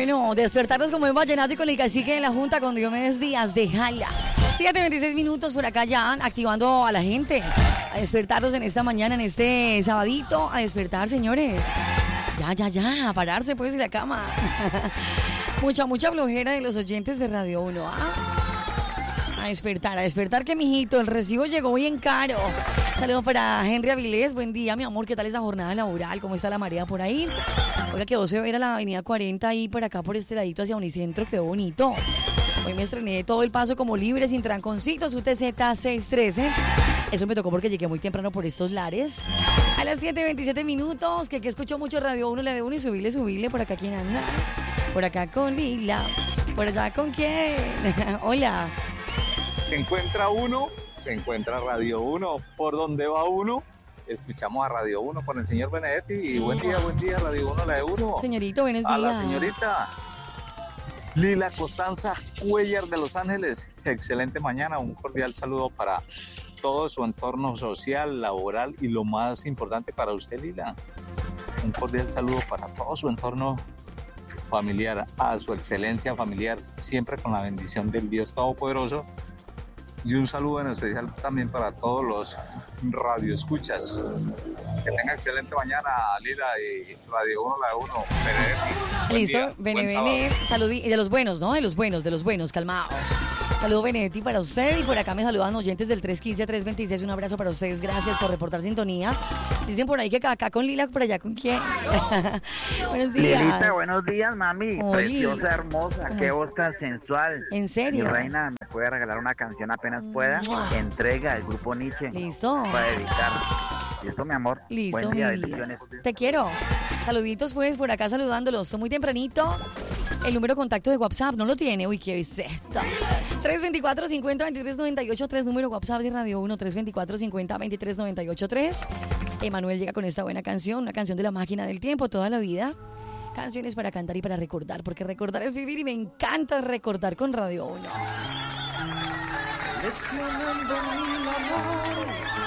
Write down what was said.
Bueno, despertarnos como un vallenato y con el cacique de la Junta, con Diomedes Díaz de Jala. 7:26 por acá ya, activando a la gente. A despertarnos en esta mañana, en este sabadito. A despertar, señores. Ya, a pararse pues de la cama. Mucha flojera de los oyentes de Radio 1, A despertar que mijito, el recibo llegó bien caro. Saludos para Henry Avilés, buen día mi amor, ¿qué tal esa jornada laboral? ¿Cómo está la marea por ahí? Oiga, quedó severa la avenida 40 ahí por acá por este ladito hacia Unicentro, quedó bonito. Hoy me estrené todo el paso como libre, sin tranconcitos, UTZ 613. Eso me tocó porque llegué muy temprano por estos lares. A las 7:27, que escucho mucho Radio 1, la de 1 y subile, por acá quién anda. Por acá con Lila, por allá con quién. Hola. Se encuentra uno, se encuentra Radio 1. ¿Por dónde va uno? Escuchamos a Radio 1 con el señor Benedetti. Y buen día, Radio 1, la de 1. Señorito, buenos días. A la señorita Lila Costanza Cuellar de Los Ángeles. Excelente mañana, un cordial saludo para todo su entorno social, laboral y lo más importante para usted, Lila. Un cordial saludo para todo su entorno familiar, a su excelencia familiar, siempre con la bendición del Dios Todopoderoso. Y un saludo en especial también para todos los radioescuchas. Que tenga excelente mañana, Lila, y Radio 1, la 1. Listo, Bene, salud. Y de los buenos, ¿no? De los buenos, calmados. Saludo, Benedetti, para usted. Y por acá me saludan oyentes del 315-326. Un abrazo para ustedes. Gracias por reportar sintonía. Dicen por ahí que acá con Lila, por allá con quién. Buenos días. Lilita, buenos días, mami. Oli. Preciosa, hermosa. Qué voz tan sensual. ¿En serio? Mi reina, ¿me puede regalar una canción apenas pueda? Entrega el grupo Nietzsche. Listo. Para dedicar. Listo, mi amor. Listo, buen día, mi vida. bendiciones. Te quiero. Saluditos, pues, por acá saludándolos. Son muy tempranito. El número de contacto de WhatsApp no lo tiene. Uy, ¿qué es esto? 324-50-2398-3, número WhatsApp de Radio 1, 324-50-2398-3. Emanuel llega con esta buena canción, una canción de la máquina del tiempo, toda la vida. Canciones para cantar y para recordar, porque recordar es vivir y me encanta recordar con Radio 1. Leccionando mil amores